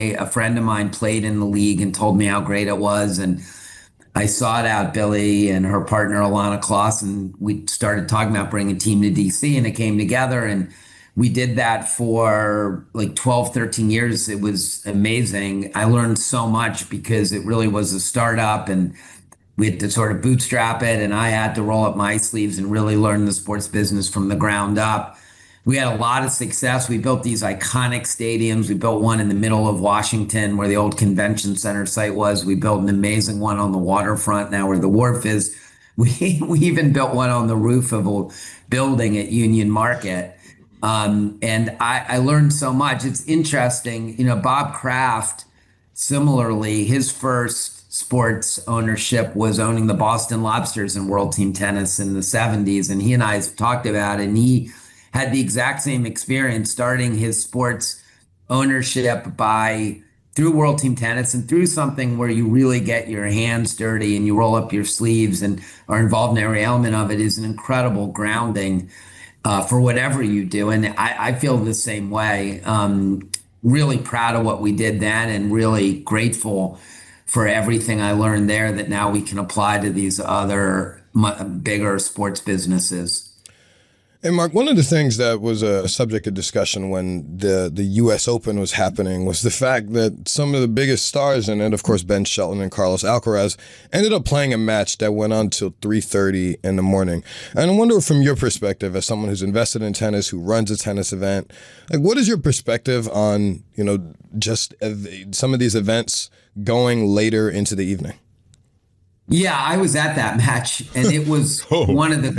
a friend of mine played in the league and told me how great it was. And I sought out Billy and her partner, Alana Kloss, and we started talking about bringing a team to DC, and it came together. And we did that for like 12, 13 years. It was amazing. I learned so much because it really was a startup, and we had to sort of bootstrap it. And I had to roll up my sleeves and really learn the sports business from the ground up. We had a lot of success. We built these iconic stadiums. We built one in the middle of Washington where the old convention center site was. We built an amazing one on the waterfront now where the wharf is. We even built one on the roof of a building at Union Market. And I learned so much. It's interesting. Bob Kraft, similarly, his first sports ownership was owning the Boston Lobsters in World Team Tennis in the 70s. And he and I talked about it, and he had the exact same experience starting his sports ownership by through World Team Tennis and through something where you really get your hands dirty and you roll up your sleeves and are involved in every element of it is an incredible grounding for whatever you do. And I feel the same way. Really proud of what we did then and really grateful for everything I learned there that now we can apply to these other bigger sports businesses. And Mark, one of the things that was a subject of discussion when the U.S. Open was happening was the fact that some of the biggest stars in it, of course, Ben Shelton and Carlos Alcaraz, ended up playing a match that went on till 3:30 in the morning. And I wonder, from your perspective, as someone who's invested in tennis, who runs a tennis event, like what is your perspective on, just some of these events going later into the evening? Yeah, I was at that match, and it was one of the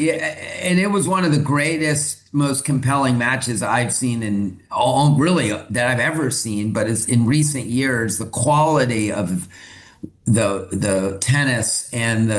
greatest, most compelling matches I've seen in all really that I've ever seen. But it's in recent years, the quality of the tennis and